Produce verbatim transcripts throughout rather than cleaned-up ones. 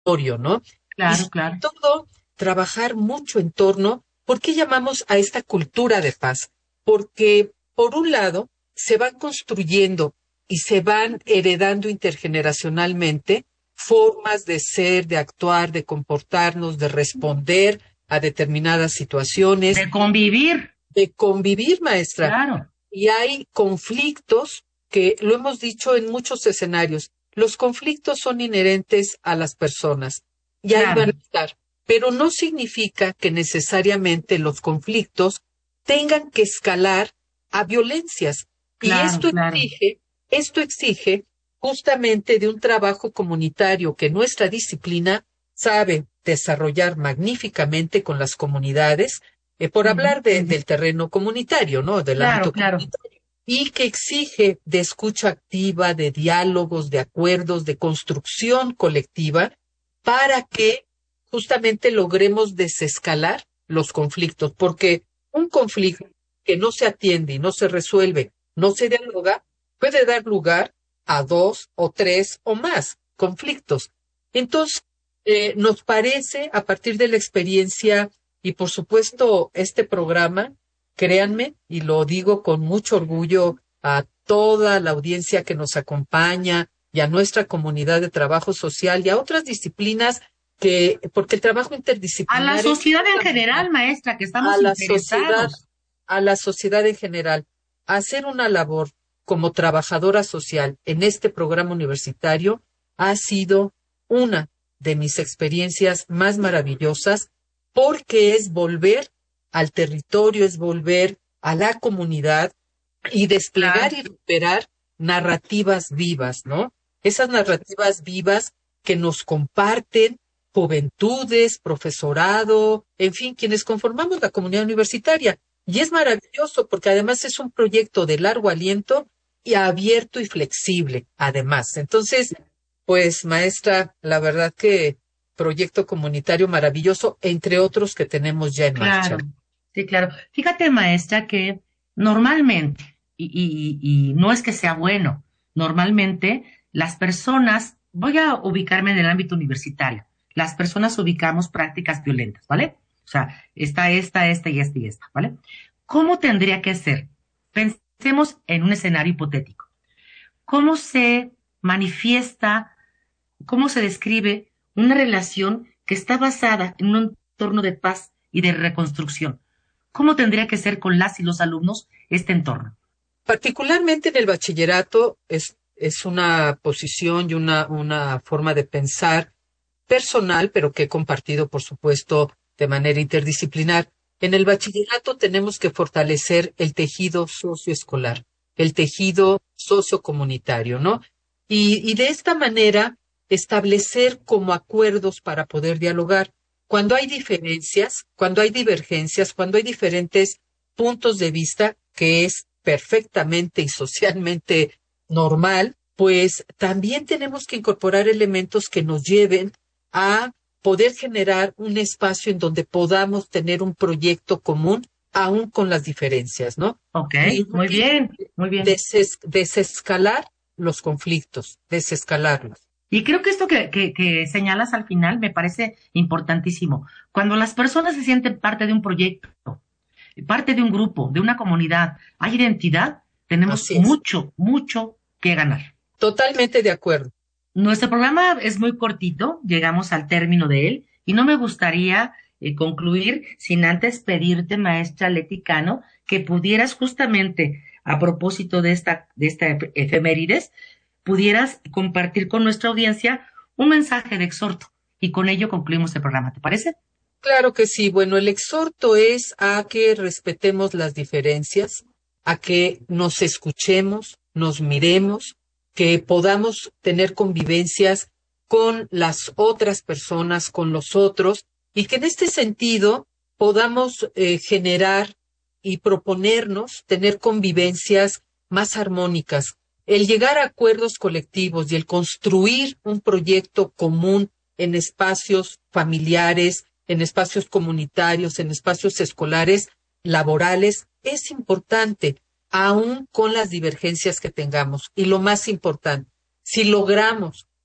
¿no? Y Claro, sobre claro. todo, trabajar mucho en torno, ¿por qué llamamos a esta cultura de paz? Porque, por un lado, se van construyendo y se van heredando intergeneracionalmente formas de ser, de actuar, de comportarnos, de responder a determinadas situaciones, De convivir, de convivir, maestra. claro, Y hay conflictos que lo hemos dicho en muchos escenarios. Los conflictos son inherentes a las personas y ahí van claro, a estar, pero no significa que necesariamente los conflictos tengan que escalar a violencias. Y claro, esto claro. exige, esto exige justamente de un trabajo comunitario que nuestra disciplina sabe desarrollar magníficamente con las comunidades, eh, por Ujú. hablar de- del terreno comunitario, ¿no? Del Claro, ámbito claro. comunitario, y que exige de escucha activa, de diálogos, de acuerdos, de construcción colectiva, para que justamente logremos desescalar los conflictos, porque un conflicto que no se atiende y no se resuelve, no se dialoga, puede dar lugar a dos o tres o más conflictos. Entonces, eh, nos parece, a partir de la experiencia y por supuesto, este programa, créanme, y lo digo con mucho orgullo a toda la audiencia que nos acompaña y a nuestra comunidad de trabajo social y a otras disciplinas que, porque el trabajo A la interdisciplinario es sociedad en fundamental, general, maestra, que a estamos la sociedad, interesados. a la sociedad en general, hacer una labor como trabajadora social en este programa universitario ha sido una de mis experiencias más maravillosas porque es volver al territorio, es volver a la comunidad y desplegar Claro. y recuperar narrativas vivas, ¿no? Esas narrativas vivas que nos comparten juventudes, profesorado, en fin, quienes conformamos la comunidad universitaria. Y es maravilloso porque además es un proyecto de largo aliento y abierto y flexible, además. Entonces, pues, maestra, la verdad que proyecto comunitario maravilloso, entre otros que tenemos ya en marcha. Claro, sí, claro. Fíjate, maestra, que normalmente, y, y- y no es que sea bueno, normalmente las personas, voy a ubicarme en el ámbito universitario, las personas ubicamos prácticas violentas, ¿vale? O sea, está esta, esta y esta y esta, ¿vale? ¿Cómo tendría que ser? Pensemos en un escenario hipotético. ¿Cómo se manifiesta, cómo se describe una relación que está basada en un entorno de paz y de reconstrucción? ¿Cómo tendría que ser con las y los alumnos este entorno? Particularmente en el bachillerato es, es una posición y una, una forma de pensar personal, pero que he compartido, por supuesto, de manera interdisciplinar. En el bachillerato tenemos que fortalecer el tejido socioescolar, el tejido sociocomunitario, ¿no? Y, y de esta manera establecer como acuerdos para poder dialogar. Cuando hay diferencias, cuando hay divergencias, cuando hay diferentes puntos de vista, que es perfectamente y socialmente normal, pues también tenemos que incorporar elementos que nos lleven a poder generar un espacio en donde podamos tener un proyecto común, aún con las diferencias, ¿no? Ok, Y muy repito, bien, muy bien. deses- desescalar los conflictos, desescalarlos. Y creo que esto que, que, que señalas al final me parece importantísimo. Cuando las personas se sienten parte de un proyecto, parte de un grupo, de una comunidad, hay identidad, tenemos Así es. mucho, mucho que ganar. Totalmente de acuerdo. Nuestro programa es muy cortito, llegamos al término de él y no me gustaría eh, concluir sin antes pedirte, maestra Leti Cano, que pudieras justamente a propósito de esta, de esta ef- efemérides, pudieras compartir con nuestra audiencia un mensaje de exhorto y con ello concluimos el programa, ¿te parece? Claro que sí. Bueno, el exhorto es a que respetemos las diferencias, a que nos escuchemos, nos miremos, que podamos tener convivencias con las otras personas, con los otros, y que en este sentido podamos eh, generar y proponernos tener convivencias más armónicas. El llegar a acuerdos colectivos y el construir un proyecto común en espacios familiares, en espacios comunitarios, en espacios escolares, laborales, es importante, aun con las divergencias que tengamos. Y lo más importante, si logramos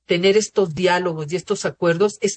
tener estos diálogos y estos acuerdos es